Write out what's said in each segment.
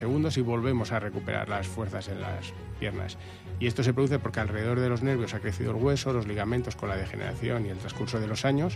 segundos y volvemos a recuperar las fuerzas en las piernas. Y esto se produce porque alrededor de los nervios ha crecido el hueso, los ligamentos con la degeneración y el transcurso de los años,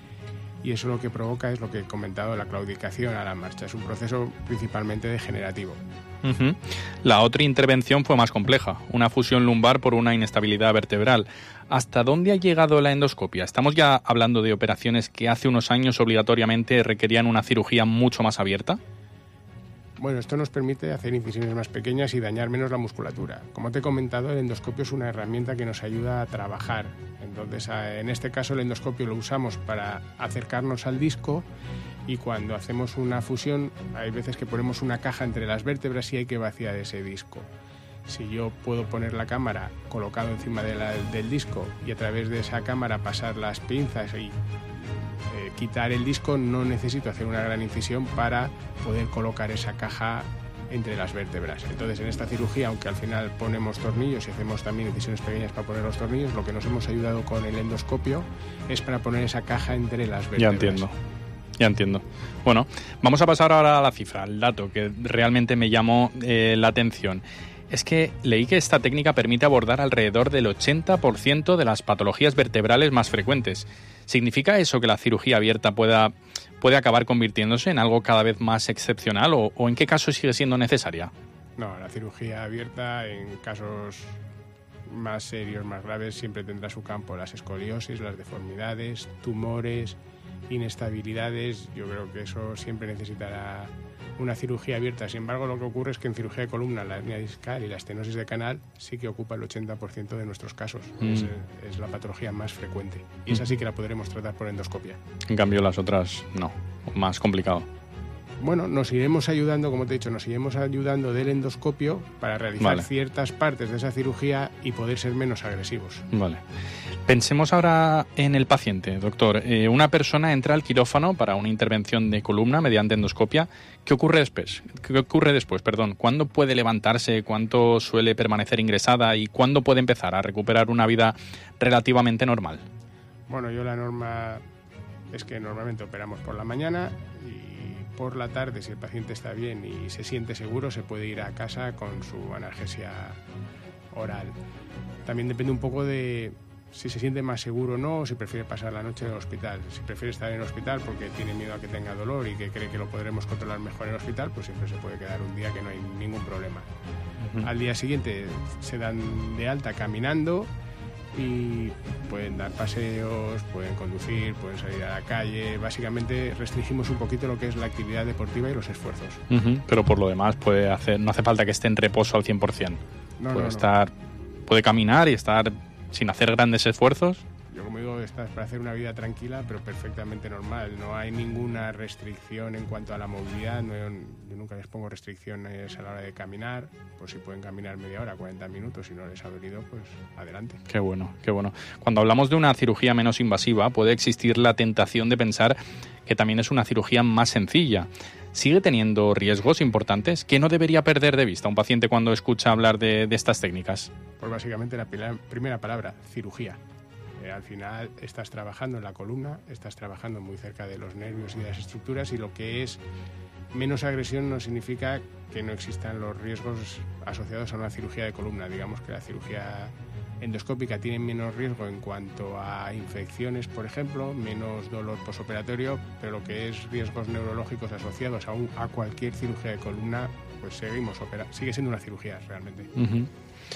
y eso lo que provoca es lo que he comentado, la claudicación a la marcha. Es un proceso principalmente degenerativo. Uh-huh. La otra intervención fue más compleja, una fusión lumbar por una inestabilidad vertebral. ¿Hasta dónde ha llegado la endoscopia? Estamos ya hablando de operaciones que hace unos años obligatoriamente requerían una cirugía mucho más abierta. Bueno, esto nos permite hacer incisiones más pequeñas y dañar menos la musculatura. Como te he comentado, el endoscopio es una herramienta que nos ayuda a trabajar. Entonces, en este caso, el endoscopio lo usamos para acercarnos al disco, y cuando hacemos una fusión, hay veces que ponemos una caja entre las vértebras y hay que vaciar ese disco. Si yo puedo poner la cámara colocado encima del disco y a través de esa cámara pasar las pinzas y quitar el disco, no necesito hacer una gran incisión para poder colocar esa caja entre las vértebras. Entonces, en esta cirugía, aunque al final ponemos tornillos y hacemos también incisiones pequeñas para poner los tornillos, lo que nos hemos ayudado con el endoscopio es para poner esa caja entre las vértebras. Ya entiendo. Bueno, vamos a pasar ahora a la cifra, al dato que realmente me llamó la atención. Es que leí que esta técnica permite abordar alrededor del 80% de las patologías vertebrales más frecuentes. ¿Significa eso que la cirugía abierta puede acabar convirtiéndose en algo cada vez más excepcional o en qué caso sigue siendo necesaria? No, la cirugía abierta en casos más serios, más graves, siempre tendrá su campo. Las escoliosis, las deformidades, tumores, inestabilidades, yo creo que eso siempre necesitará una cirugía abierta. Sin embargo, lo que ocurre es que en cirugía de columna, la hernia discal y la estenosis de canal sí que ocupa el 80% de nuestros casos. Es la patología más frecuente. Y esa sí que la podremos tratar por endoscopia. En cambio, las otras no. Más complicado. Bueno, nos iremos ayudando, como te he dicho, nos iremos ayudando del endoscopio para realizar ciertas partes de esa cirugía y poder ser menos agresivos. Vale. Pensemos ahora en el paciente, doctor. Una persona entra al quirófano para una intervención de columna mediante endoscopia. ¿Qué ocurre después? ¿Cuándo puede levantarse? ¿Cuánto suele permanecer ingresada? ¿Y cuándo puede empezar a recuperar una vida relativamente normal? Bueno, la norma es que normalmente operamos por la mañana y por la tarde, si el paciente está bien y se siente seguro, se puede ir a casa con su analgesia oral. También depende un poco de si se siente más seguro o no, o si prefiere pasar la noche en el hospital. Si prefiere estar en el hospital porque tiene miedo a que tenga dolor y que cree que lo podremos controlar mejor en el hospital, pues siempre se puede quedar un día que no hay ningún problema. Uh-huh. Al día siguiente se dan de alta caminando y pueden dar paseos, pueden conducir, pueden salir a la calle. Básicamente restringimos un poquito lo que es la actividad deportiva y los esfuerzos. Uh-huh. Pero por lo demás no hace falta que esté en reposo al 100%. Puede caminar y estar sin hacer grandes esfuerzos. Yo, como digo, estás para hacer una vida tranquila, pero perfectamente normal. No hay ninguna restricción en cuanto a la movilidad. Yo nunca les pongo restricciones a la hora de caminar. Pues si pueden caminar media hora, 40 minutos, si no les ha dolido, pues adelante. Qué bueno. Cuando hablamos de una cirugía menos invasiva, puede existir la tentación de pensar que también es una cirugía más sencilla. ¿Sigue teniendo riesgos importantes? ¿Qué no debería perder de vista un paciente cuando escucha hablar de estas técnicas? Pues básicamente la primera palabra, cirugía. Al final estás trabajando en la columna, estás trabajando muy cerca de los nervios y de las estructuras, y lo que es menos agresión no significa que no existan los riesgos asociados a una cirugía de columna. Digamos que la cirugía endoscópica tiene menos riesgo en cuanto a infecciones, por ejemplo, menos dolor posoperatorio, pero lo que es riesgos neurológicos asociados a cualquier cirugía de columna, pues sigue siendo una cirugía realmente. Uh-huh.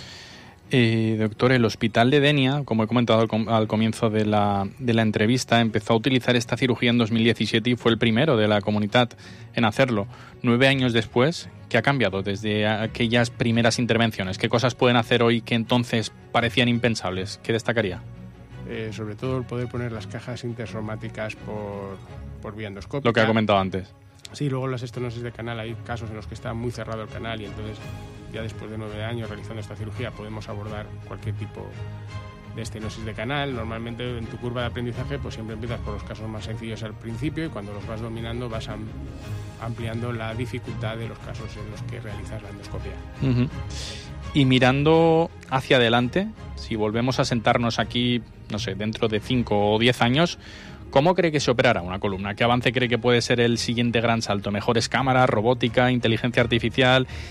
Doctor, el Hospital de Denia, como he comentado al comienzo de la entrevista, empezó a utilizar esta cirugía en 2017 y fue el primero de la comunidad en hacerlo. 9 años después, ¿qué ha cambiado desde aquellas primeras intervenciones? ¿Qué cosas pueden hacer hoy que entonces parecían impensables? ¿Qué destacaría? Sobre todo el poder poner las cajas intersomáticas por vía endoscópica. Lo que ha comentado antes. Sí, luego las estenosis de canal, hay casos en los que está muy cerrado el canal y entonces ya después de 9 años realizando esta cirugía podemos abordar cualquier tipo de estenosis de canal. Normalmente en tu curva de aprendizaje pues siempre empiezas por los casos más sencillos al principio y cuando los vas dominando vas ampliando la dificultad de los casos en los que realizas la endoscopia. Uh-huh. Y mirando hacia adelante, si volvemos a sentarnos aquí, no sé, dentro de 5 o 10 años, ¿Cómo cree que se operará una columna? ¿Qué avance cree que puede ser el siguiente gran salto? ¿Mejores cámaras, robótica, inteligencia artificial?